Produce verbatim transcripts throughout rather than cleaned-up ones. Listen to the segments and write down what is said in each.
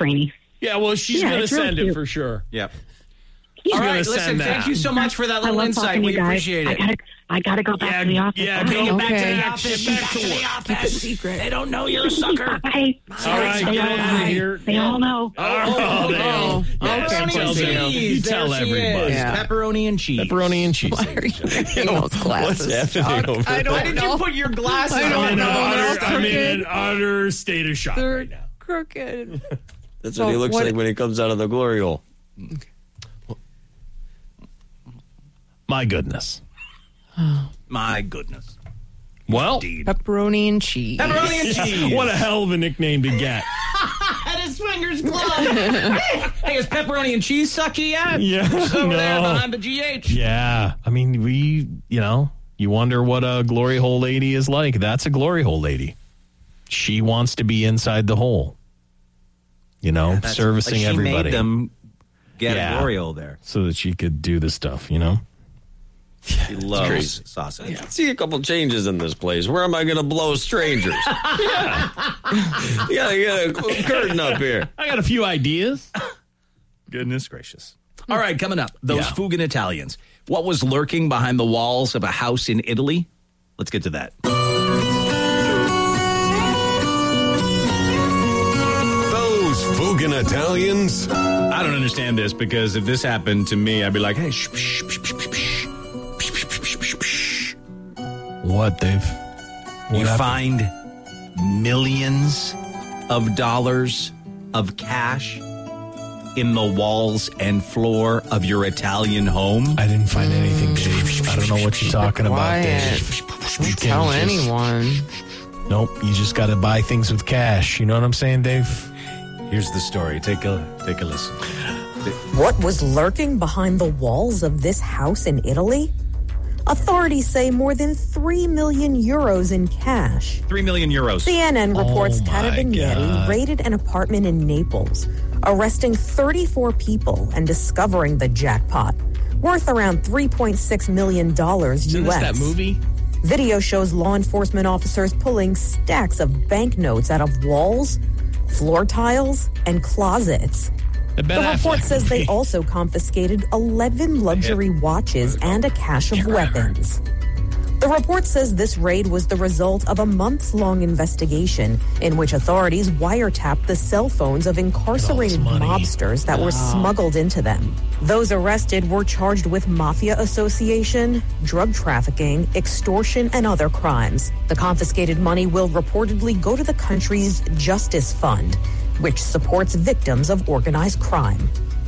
Franny. Yeah, well, she's Yeah, going to it's real send it cute. for sure. Yep. Yeah. All right, gonna listen, send thank that. you so much for that I little love insight. talking to We you guys. appreciate I it. gotta, I gotta go back Yeah, to the office. yeah, Bye. take it back to Okay. the office. Get back to work. Keep it secret. They don't know you're a sucker. Bye. All right, They get all out of know. here. They all know. Oh, they all. Yes, okay, you tell Quincy. them. You tell There she everybody. is. Yeah. Pepperoni and cheese. Pepperoni and cheese. Why are you wearing those glasses? What's happening Chuck? over I don't Why did know. you put your glasses I on? don't I'm in, an know. utter, They're I'm in crooked. an utter state of shock They're right now. crooked. That's So what he looks what- like when he comes out of the glory hole. My goodness. My goodness. Well, Pepperoni and cheese. Pepperoni and cheese. what a hell of a nickname to get. At his fingers glove. Hey, is pepperoni and cheese sucky yet? Yeah, It's over there no. behind the G H. Yeah, I mean, we, you know, you wonder what a glory hole lady is like. That's a glory hole lady. She wants to be inside the hole, you know, That's- servicing like she everybody. made them get Yeah. a glory hole there. so that she could do the stuff, you know? He loves crazy. sausage. See a couple changes in this place. Where am I going to blow strangers? yeah. Yeah, yeah, curtain up here. I got a few ideas. Goodness gracious. All right, coming up, those Yeah. Fugan Italians. What was lurking behind the walls of a house in Italy? Let's get to that. Those Fugan Italians. I don't understand this because if this happened to me, I'd be like, hey, shh, shh, shh, shh, shh, shh. What, Dave? What You happened? find millions of dollars of cash in the walls and floor of your Italian home. I didn't find anything, Dave. I don't know what you're talking about, Quiet. Dave. Don't You tell can't just- anyone. Nope, you just got to buy things with cash. You know what I'm saying, Dave? Here's the story. Take a take a listen. What was lurking behind the walls of this house in Italy? Authorities say more than three million euros in cash. Three million euros. C N N reports Oh, my Carabinieri God. raided an apartment in Naples, arresting thirty-four people and discovering the jackpot, worth around three point six million dollars Isn't U S. this that movie? Video shows law enforcement officers pulling stacks of banknotes out of walls, floor tiles, and closets. The Ben The report Affleck says they movie. also confiscated eleven luxury watches and a cache of weapons. The report says this raid was the result of a months-long investigation in which authorities wiretapped the cell phones of incarcerated money. mobsters that were smuggled into them. Those arrested were charged with mafia association, drug trafficking, extortion, and other crimes. The confiscated money will reportedly go to the country's Justice Fund, which supports victims of organized crime.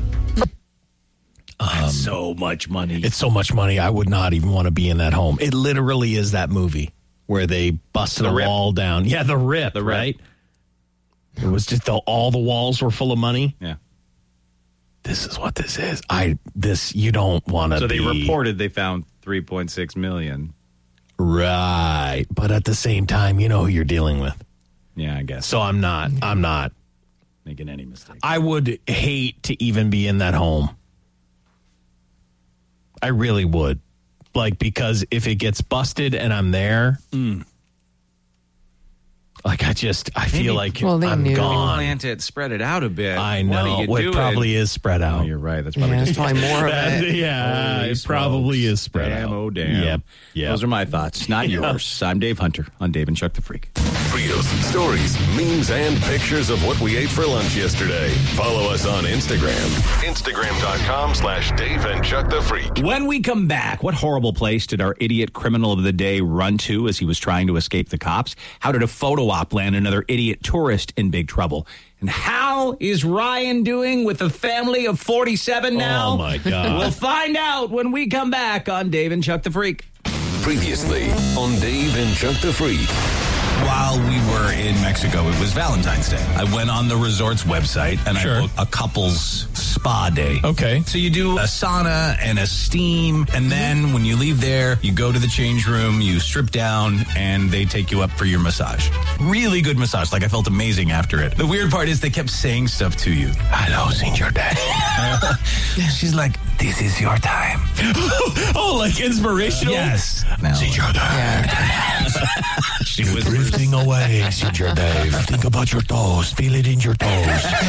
That's so much money. It's so much money, I would not even want to be in that home. It literally is that movie where they busted The a Rip. wall down. Yeah, the rip, The Rip. right? It was just the, all the walls were full of money. yeah. This is what this is. I this you don't want to. So be, they reported they found three point six million. right, but at the same time, you know who you're dealing with. Yeah, I guess. So I'm not. I'm not. Making any mistake. I would hate to even be in that home. I really would. Like, because if it gets busted and I'm there, like, I just, I feel like Well, they I'm knew. gone. Plant it, spread it out a bit. I What know. are you Well, it doing? probably is spread Oh, out. you're right. That's probably Yeah, just it's probably more of That- it. yeah, Holy it probably smokes. is spread damn, out. Oh, damn. Yep. Yep. Those are my thoughts, not yours. I'm Dave Hunter on Dave and Chuck the Freak. Fritos, stories, memes, and pictures of what we ate for lunch yesterday. Follow us on Instagram. Instagram.com slash Dave and Chuck the Freak. When we come back, what horrible place did our idiot criminal of the day run to as he was trying to escape the cops? How did a photo op land another idiot tourist in big trouble? And how is Ryan doing with a family of forty-seven now? Oh, my God. We'll find out when we come back on Dave and Chuck the Freak. Previously on Dave and Chuck the Freak. While we were in Mexico, it was Valentine's Day. I went on the resort's website and Sure. I booked a couple's spa day. Okay. So you do a sauna and a steam, and then when you leave there, you go to the change room, you strip down, and they take you up for your massage. Really good massage. Like, I felt amazing after it. The weird part is they kept saying stuff to you. Hello, Senor Daddy. She's like, this is your time. Oh, like inspirational? Yes. Now, Senor Daddy. she was Drifting away, Senor Dave. Think about your toes. Feel it in your toes.